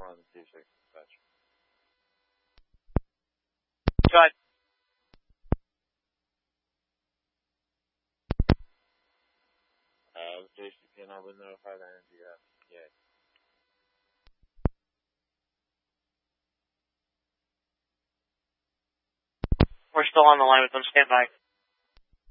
on 26 dispatch. Go ahead. JCPN, I would notify the NGF. Yeah. We're still on the line with them. Stand by.